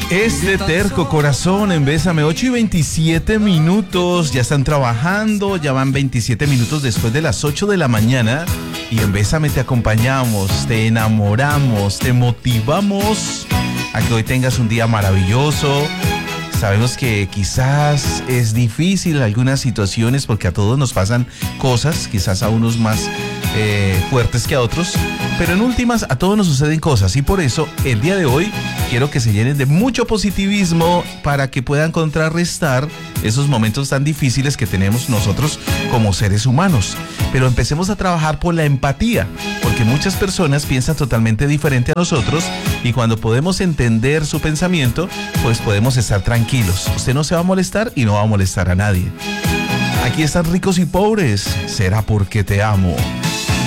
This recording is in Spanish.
Este terco corazón en Bésame, 8:27. Ya están trabajando, ya van 27 minutos después de las 8 de la mañana. Y en Bésame te acompañamos, te enamoramos, te motivamos a que hoy tengas un día maravilloso. Sabemos que quizás es difícil algunas situaciones porque a todos nos pasan cosas, quizás a unos más fuertes que a otros, pero en últimas a todos nos suceden cosas y por eso el día de hoy quiero que se llenen de mucho positivismo para que puedan contrarrestar esos momentos tan difíciles que tenemos nosotros como seres humanos. Pero empecemos a trabajar por la empatía, porque muchas personas piensan totalmente diferente a nosotros y cuando podemos entender su pensamiento, pues podemos estar tranquilos. Usted no se va a molestar y no va a molestar a nadie. Aquí están Ricos y Pobres. Será porque te amo.